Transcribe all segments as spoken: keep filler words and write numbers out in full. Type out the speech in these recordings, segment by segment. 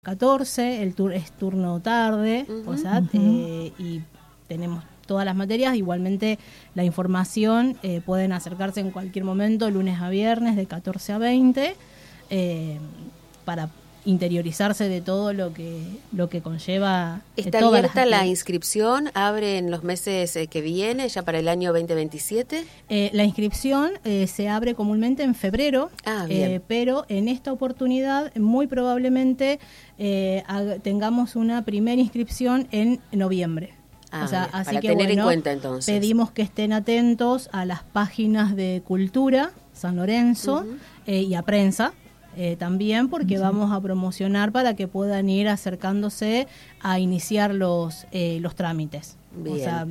catorce, el tur es turno tarde, uh-huh, o sea, uh-huh. eh, y tenemos todas las materias. Igualmente la información eh, pueden acercarse en cualquier momento, lunes a viernes, de catorce a veinte, eh, para interiorizarse de todo lo que lo que conlleva. ¿Está eh, abierta la inscripción? ¿Abre en los meses eh, que viene, ya para el año veinte veintisiete? Eh, la inscripción eh, se abre comúnmente en febrero, ah, bien. Eh, pero en esta oportunidad muy probablemente eh, hag- tengamos una primera inscripción en noviembre. Ah, o sea, bien, así para que tener bueno, en cuenta entonces. Pedimos que estén atentos a las páginas de Cultura San Lorenzo, uh-huh. eh, y a prensa. Eh, también porque sí. vamos a promocionar para que puedan ir acercándose a iniciar los eh, los trámites. Bien. O sea,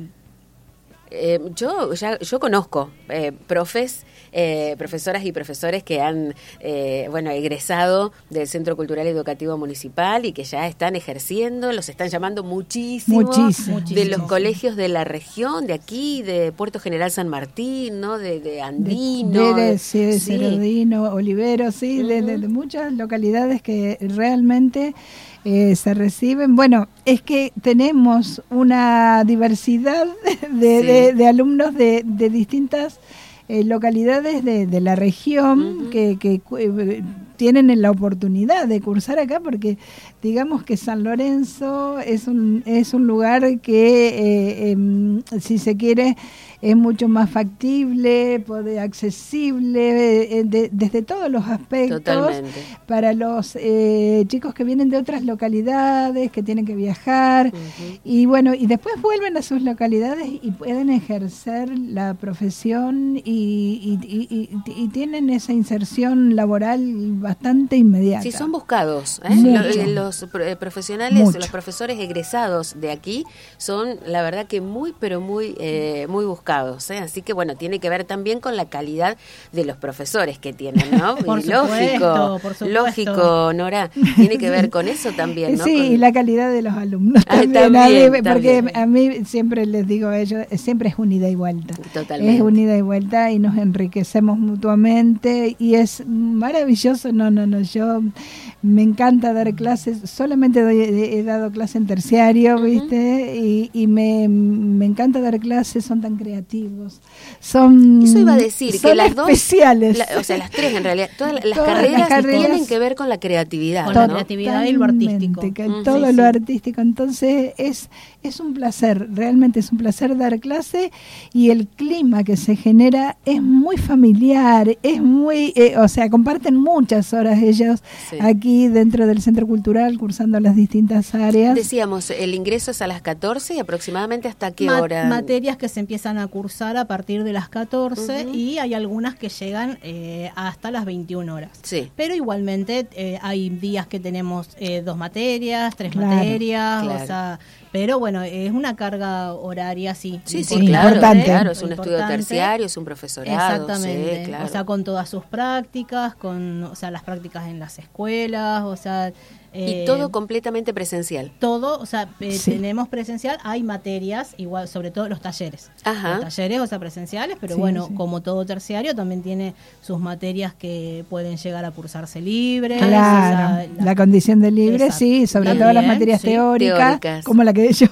eh, yo ya yo conozco eh, profes, eh, profesoras y profesores que han eh, bueno egresado del Centro Cultural Educativo Municipal y que ya están ejerciendo, los están llamando muchísimo, muchísimo. de los colegios de la región, de aquí, de Puerto General San Martín, ¿no? De, de Andino, de, de, sí, de sí. Cerrodino, Olivero, sí, uh-huh. de, de, de muchas localidades que realmente Eh, se reciben. Bueno, es que tenemos una diversidad de, sí. de, de alumnos de, de distintas eh, localidades de, de la región uh-huh. que, que eh, tienen la oportunidad de cursar acá, porque digamos que San Lorenzo es un, es un lugar que, eh, eh, si se quiere, es mucho más factible, poder, accesible, eh, de, desde todos los aspectos. Totalmente. Para los eh, chicos que vienen de otras localidades, que tienen que viajar, uh-huh. y bueno, y después vuelven a sus localidades y pueden ejercer la profesión y, y, y, y, y tienen esa inserción laboral bastante inmediata. Sí, son buscados, ¿eh? Los, los profesionales, Mucho. los profesores egresados de aquí son, la verdad, que muy, pero muy, eh, muy buscados. ¿Eh? Así que bueno, tiene que ver también con la calidad de los profesores que tienen, ¿no? por y supuesto, lógico, por supuesto. lógico, Nora, tiene que ver con eso también, ¿no? Sí, con... y la calidad de los alumnos ah, también, también, mí, también. Porque a mí siempre les digo a ellos, siempre es un ida y vuelta. Totalmente. Es un ida y vuelta y nos enriquecemos mutuamente y es maravilloso. No, no, no, yo me encanta dar clases, solamente doy, he dado clase en terciario, uh-huh. ¿viste? Y, y me, me encanta dar clases, son tan creativos. Son, Eso iba a decir, son que las dos especiales. La, o sea, las tres en realidad, todas las, todas carreras, las carreras tienen que ver con la creatividad, con ¿no? la creatividad y lo artístico. Uh-huh. Todo sí, lo sí. artístico. Entonces es, es un placer, realmente es un placer dar clase y el clima que se genera es muy familiar, es muy, eh, o sea, comparten muchas horas ellos sí. aquí dentro del Centro Cultural cursando las distintas áreas. Decíamos, el ingreso es a las catorce y aproximadamente hasta qué Ma- hora. Materias que se empiezan a cursar a partir de las catorce uh-huh. y hay algunas que llegan eh, hasta las veintiuna horas. Sí. Pero igualmente eh, hay días que tenemos eh, dos materias, tres claro, materias, claro. o sea, pero bueno, es una carga horaria, sí. Sí, sí, claro, importante. claro, es un importante. estudio terciario, es un profesorado. Exactamente, sí, claro. o sea, con todas sus prácticas, con, o sea, las prácticas en las escuelas, o sea... Eh, y todo completamente presencial. Todo, o sea, eh, sí. tenemos presencial, hay materias, igual, sobre todo los talleres. Ajá. Los talleres, o sea, presenciales, pero sí, bueno, sí. como todo terciario, también tiene sus materias que pueden llegar a cursarse libres. Claro, o sea, la, la condición de libre, exacto. sí, sobre también, todo las materias sí, teóricas, teóricas, como la que yo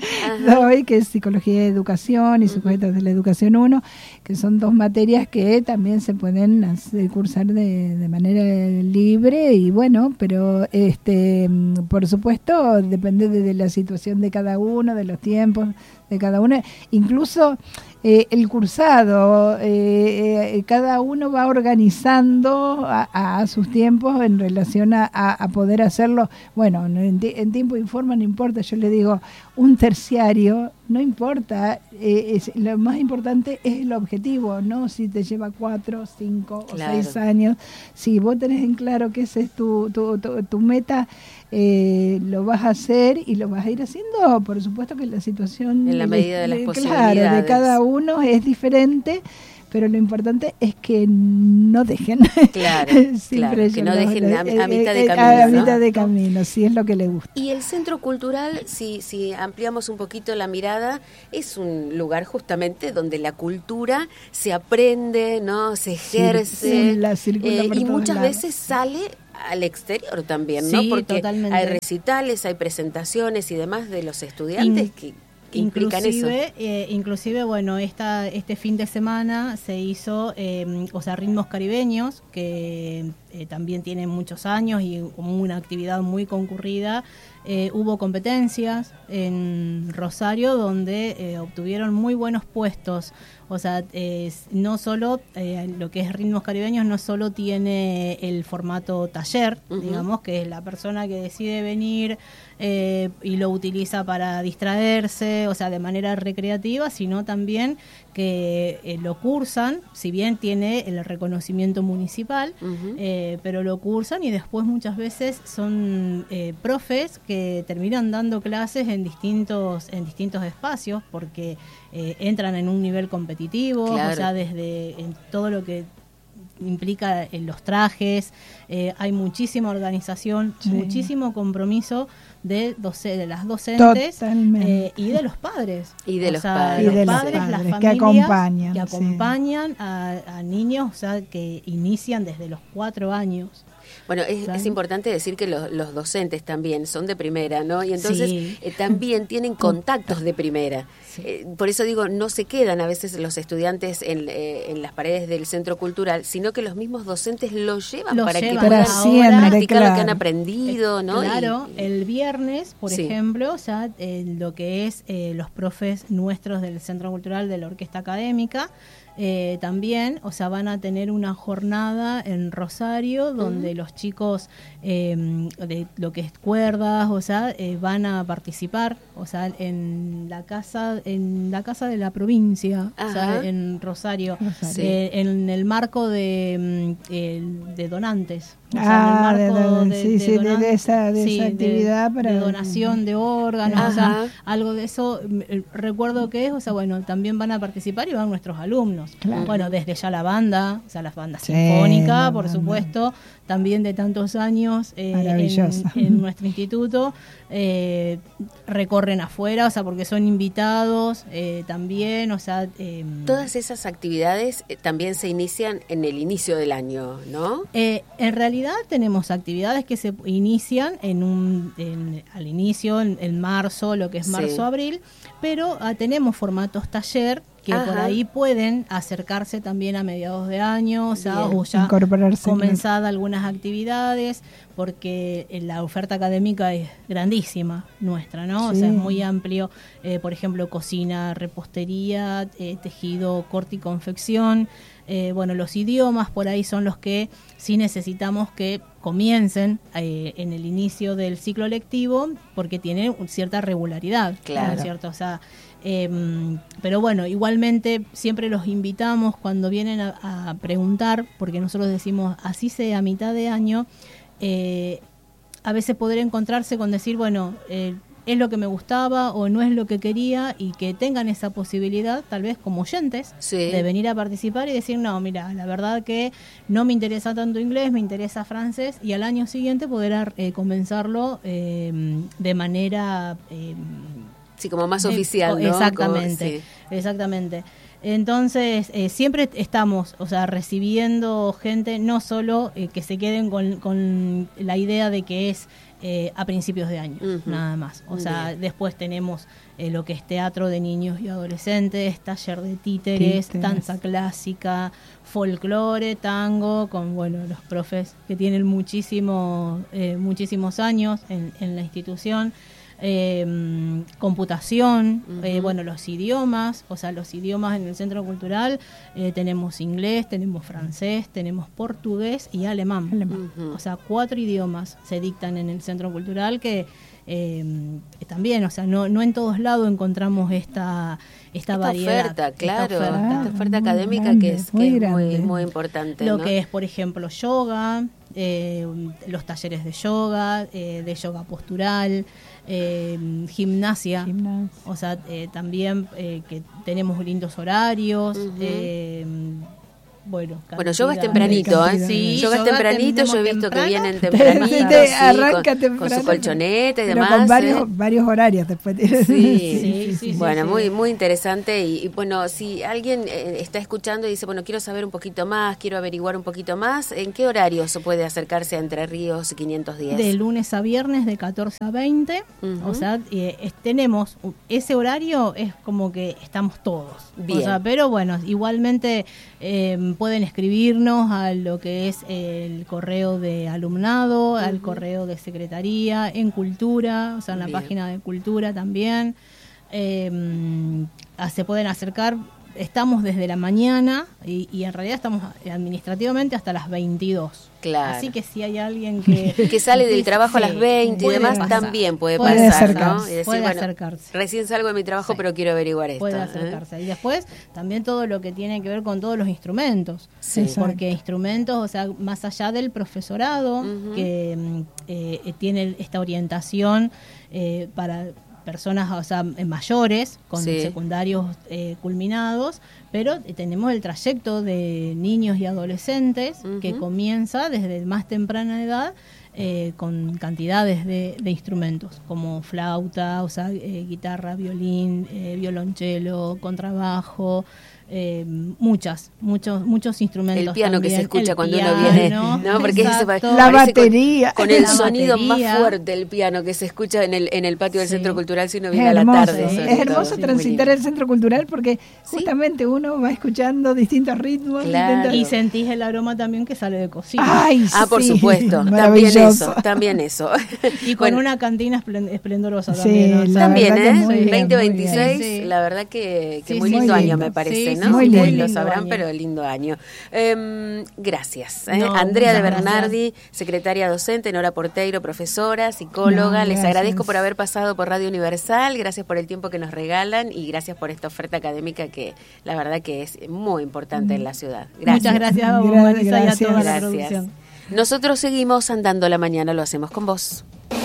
doy, que es Psicología y Educación y uh-huh. Sujetos de la Educación uno, que son dos materias que también se pueden hacer, cursar de, de manera libre y bueno, pero este por supuesto depende de, de la situación de cada uno, de los tiempos de cada uno, incluso eh, el cursado, eh, eh, cada uno va organizando a, a sus tiempos en relación a, a poder hacerlo. Bueno, en, en tiempo y forma no importa, yo le digo, un terciario, no importa, eh, es, lo más importante es el objetivo, no si te lleva cuatro, cinco claro. o seis años. Si vos tenés en claro que esa es tu, tu, tu, tu meta, eh, lo vas a hacer y lo vas a ir haciendo, por supuesto que la situación en la medida de, de las claro, posibilidades de cada uno es diferente, pero lo importante es que no dejen. Claro, claro que no dejen lo, a, a mitad de eh, camino. A ¿no? mitad de camino, si es lo que le gusta. Y el Centro Cultural, si, si ampliamos un poquito la mirada, es un lugar justamente donde la cultura se aprende, no, se ejerce, circula, circula eh, por y todos muchas lados. veces sale al exterior también, ¿no? Sí, porque totalmente. hay recitales, hay presentaciones y demás de los estudiantes In- que... Inclusive, eh, inclusive, bueno, esta, este fin de semana se hizo, eh, o sea, Ritmos Caribeños, que eh, también tienen muchos años y como una actividad muy concurrida. Eh, hubo competencias en Rosario donde eh, obtuvieron muy buenos puestos. O sea, eh, no solo eh, lo que es Ritmos Caribeños no solo tiene el formato taller, uh-huh. digamos, que es la persona que decide venir eh, y lo utiliza para distraerse, o sea, de manera recreativa, sino también que eh, lo cursan, si bien tiene el reconocimiento municipal, uh-huh. eh, pero lo cursan y después muchas veces son eh, profes que terminan dando clases en distintos en distintos espacios porque eh, entran en un nivel competitivo, claro. o sea, desde en todo lo que implica en los trajes, eh, hay muchísima organización, sí. muchísimo compromiso de, doce, de las docentes eh, y de los padres. Y de o los sea, padres. Los y de padres, los padres las que familias acompañan, que acompañan sí. a, a niños, o sea, que inician desde los cuatro años. Bueno, es, es importante decir que los, los docentes también son de primera, ¿no? Y entonces sí. eh, también tienen contactos de primera. Sí. Eh, por eso digo, no se quedan a veces los estudiantes en, eh, en las paredes del centro cultural, sino que los mismos docentes los llevan los para llevan. que puedan Ahora, practicar claro. lo que han aprendido, ¿no? Claro, y, y, el viernes, por sí. ejemplo, ya eh, lo que es eh, los profes nuestros del Centro Cultural de la Orquesta Académica, Eh, también, o sea, van a tener una jornada en Rosario donde uh-huh. los chicos eh, de lo que es cuerdas, o sea, eh, van a participar, o sea, en la casa, en la casa de la provincia, uh-huh. o sea, en Rosario, Rosario. Eh, en el marco de, eh, de donantes. O sea, ah, en el marco de, de, sí, de, sí, donan- de esa, de sí, esa actividad de, para de donación de órganos, Ajá. o sea, algo de eso. Recuerdo que es, o sea, bueno, también van a participar y van nuestros alumnos. Claro. Bueno, desde ya la banda, o sea, la banda sí, sinfónica, la por banda. supuesto, también de tantos años eh, en, en nuestro instituto, eh, recorren afuera, o sea, porque son invitados eh, también, o sea... Eh, Todas esas actividades eh, también se inician en el inicio del año, ¿no? Eh, en realidad tenemos actividades que se inician en un en, al inicio, en, en marzo, lo que es marzo-abril, sí. pero ah, tenemos formatos taller que Ajá. por ahí pueden acercarse también a mediados de año, o sea, o ya comenzada algunas actividades, porque la oferta académica es grandísima nuestra, ¿no? Sí. O sea, es muy amplio, eh, por ejemplo, cocina, repostería, eh, tejido, corte y confección. Eh, bueno, los idiomas por ahí son los que sí necesitamos que comiencen eh, en el inicio del ciclo lectivo, porque tienen cierta regularidad, claro. ¿no es cierto? O sea, eh, pero bueno, igualmente siempre los invitamos cuando vienen a, a preguntar, porque nosotros decimos, así sea a mitad de año, eh, a veces poder encontrarse con decir, bueno, eh, es lo que me gustaba o no es lo que quería, y que tengan esa posibilidad, tal vez como oyentes, sí. de venir a participar y decir, no, mira, la verdad que no me interesa tanto inglés, me interesa francés, y al año siguiente poder eh, comenzarlo eh, de manera... Eh, sí, como más oficial, eh, ¿no? Exactamente, como, sí. exactamente. Entonces, eh, siempre estamos, o sea, recibiendo gente, no solo eh, que se queden con, con la idea de que es eh, a principios de año, uh-huh. nada más. O sea, Bien. después tenemos eh, lo que es teatro de niños y adolescentes, taller de títeres, títeres. danza clásica, folclore, tango, con, bueno, los profes que tienen muchísimo, eh, muchísimos años en, en la institución. Eh, computación, uh-huh. eh, bueno, los idiomas, o sea, los idiomas en el Centro Cultural, eh, tenemos inglés, tenemos francés, tenemos portugués y alemán. alemán. Uh-huh. O sea, cuatro idiomas se dictan en el Centro Cultural que eh, también, o sea, no, no en todos lados encontramos esta, esta, esta variedad. Oferta, claro, esta oferta, esta oferta académica grande, que es, muy, que es muy, muy importante. Lo ¿no? que es, por ejemplo, yoga, eh, los talleres de yoga, eh, de yoga postural, eh, gimnasia, Gimnasia, o sea, eh, también eh, que tenemos lindos horarios, uh-huh. eh, bueno. Bueno, yoga es tempranito, ¿eh? Sí, yoga es tempranito, yo he visto temprano. que vienen tempranito, te sí, arranca con, temprano, con su colchoneta y pero demás. con varios, ¿eh? varios horarios después. Sí, sí, sí, sí, bueno, sí, muy sí. muy interesante y, y bueno, si alguien eh, está escuchando y dice, bueno, quiero saber un poquito más, quiero averiguar un poquito más, ¿en qué horario se puede acercarse a Entre Ríos quinientos diez? De lunes a viernes de catorce a veinte, uh-huh. O sea, eh, es, tenemos ese horario, es como que estamos todos. Bien. O sea, pero bueno, igualmente eh, pueden escribirnos a lo que es el correo de alumnado, uh-huh. al correo de secretaría, en Cultura, o sea, en la Bien. Página de Cultura también. Eh, se pueden acercar. Estamos desde la mañana y, y en realidad estamos administrativamente hasta las veintidós. Claro. Así que si hay alguien que... que sale del trabajo sí, a las veinte y demás, pasar. También puede, puede pasar, ¿no? Y decir, puede bueno, acercarse. Recién salgo de mi trabajo, sí. pero quiero averiguar esto. Puede acercarse. ¿eh? Y después también todo lo que tiene que ver con todos los instrumentos. Sí. Porque instrumentos, o sea, más allá del profesorado, uh-huh. que eh, tiene esta orientación eh, para... personas, o sea, mayores, con sí. secundarios eh, culminados, pero tenemos el trayecto de niños y adolescentes uh-huh. que comienza desde más temprana edad eh, con cantidades de, de instrumentos, como flauta, o sea, eh, guitarra, violín, eh, violonchelo, contrabajo, eh, muchas, muchos, muchos instrumentos. El piano también. que se escucha el cuando piano, uno viene, ¿no? Porque exacto. La batería. Con, con el la sonido batería. más fuerte del piano que se escucha en el en el patio del sí. Centro Cultural si uno Es viene a la hermoso, tarde. ¿sí? Es hermoso sí, transitar el Centro Cultural porque ¿sí? justamente uno va escuchando distintos ritmos. Claro. Y sentís el aroma también que sale de cocina. Ay, ah, por sí, supuesto. También eso, también eso. Y con bueno. una cantina esplendorosa sí, también. ¿no? También, ¿eh? Bien, veinte veintiséis, sí, sí. la verdad que, que sí, muy sí, lindo muy año lindo. me parece, Sí, ¿no? muy lindo. Lo sabrán, año. pero lindo año. Eh, gracias. ¿eh? No, Andrea de gracias. Bernardi, secretaria docente, Nora Porteiro, profesora, psicóloga. No, Les gracias. agradezco por haber pasado por Radio Universal, gracias por el tiempo que nos regalan y gracias por esta oferta académica que la verdad que es muy importante en la ciudad. Gracias. Muchas gracias a vos, Gracias, Marisa, y a toda gracias. la producción. Nosotros seguimos andando la mañana, lo hacemos con vos.